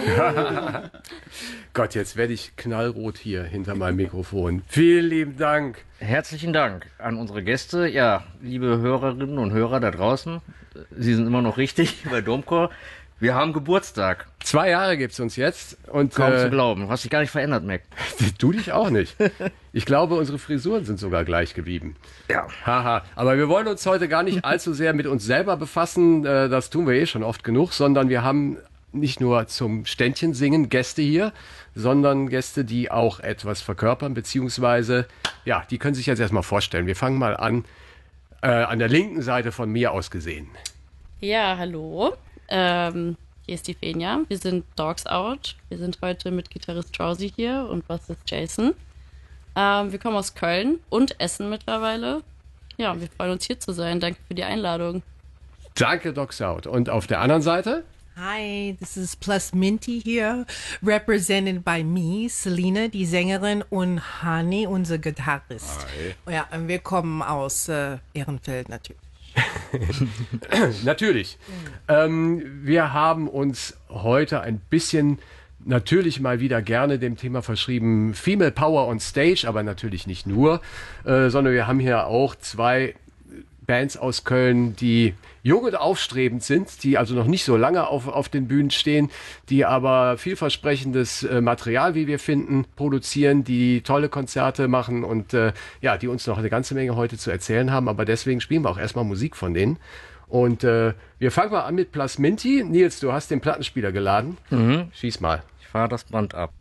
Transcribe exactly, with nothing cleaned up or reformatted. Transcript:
Gott, jetzt werde ich knallrot hier hinter meinem Mikrofon. Vielen lieben Dank. Herzlichen Dank an unsere Gäste. Ja, liebe Hörerinnen und Hörer da draußen, Sie sind immer noch richtig bei Domchor. Wir haben Geburtstag. Zwei Jahre gibt's uns jetzt. Und, Kaum äh, zu glauben. Du hast dich gar nicht verändert, Mac. Du dich auch nicht. Ich glaube, unsere Frisuren sind sogar gleich geblieben. Ja. Haha. Aber wir wollen uns heute gar nicht allzu sehr mit uns selber befassen. Äh, Das tun wir eh schon oft genug, sondern wir haben nicht nur zum Ständchen singen Gäste hier, sondern Gäste, die auch etwas verkörpern, beziehungsweise, ja, die können sich jetzt erstmal vorstellen. Wir fangen mal an, äh, an der linken Seite von mir aus gesehen. Ja, hallo. Ähm, hier ist die Fenja. Wir sind Dogs Out. Wir sind heute mit Gitarrist Drowsy hier und Bassist Jason. Ähm, wir kommen aus Köln und Essen mittlerweile. Ja, wir freuen uns hier zu sein. Danke für die Einladung. Danke, Dogs Out. Und auf der anderen Seite? Hi, this is Plus Minty here, represented by me, Selina, die Sängerin, und Hani, unser Gitarrist. Hi. Ja, und wir kommen aus äh, Ehrenfeld natürlich. Natürlich. Ähm, wir haben uns heute ein bisschen natürlich mal wieder gerne dem Thema verschrieben, Female Power on Stage, aber natürlich nicht nur, äh, sondern wir haben hier auch zwei Bands aus Köln, die jung und aufstrebend sind, die also noch nicht so lange auf, auf den Bühnen stehen, die aber vielversprechendes äh, Material, wie wir finden, produzieren, die tolle Konzerte machen und äh, ja, die uns noch eine ganze Menge heute zu erzählen haben, aber deswegen spielen wir auch erstmal Musik von denen. Und äh, wir fangen mal an mit Plus Minty. Nils, du hast den Plattenspieler geladen. Mhm. Schieß mal. Ich fahre das Band ab.